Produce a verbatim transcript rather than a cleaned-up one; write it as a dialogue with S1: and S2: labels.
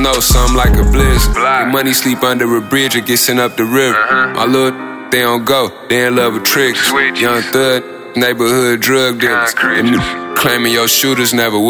S1: know, something like a blizzard. Make money sleep under a bridge or get sent up the river. My little they don't go, they in love with tricks. Young thug, neighborhood drug dealers. Them claiming your shooters never